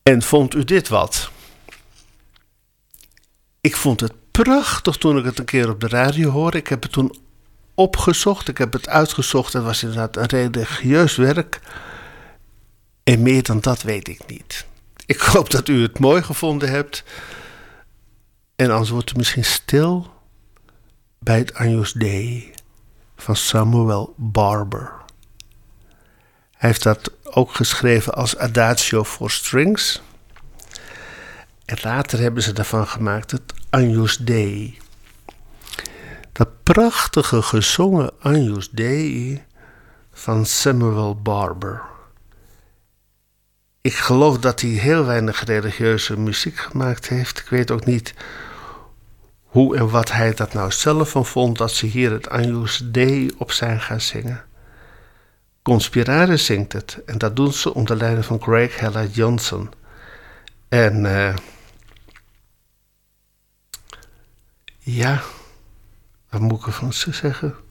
En vond u dit wat? Ik vond het prachtig toen ik het een keer op de radio hoorde. Ik heb het toen opgezocht, ik heb het uitgezocht. Het was inderdaad een religieus werk. En meer dan dat weet ik niet. Ik hoop dat u het mooi gevonden hebt. En anders wordt u misschien stil bij het Agnus Dei van Samuel Barber. Hij heeft dat ook geschreven als Adagio for Strings. En later hebben ze daarvan gemaakt het Agnus Dei. Dat prachtige gezongen Agnus Dei van Samuel Barber. Ik geloof dat hij heel weinig religieuze muziek gemaakt heeft. Ik weet ook niet hoe en wat hij dat nou zelf van vond, dat ze hier het Agnus Dei op zijn gaan zingen. Conspirare zingt het. En dat doen ze onder leiding van Craig Hella Johnson. En ja, wat moet ik ervan zeggen?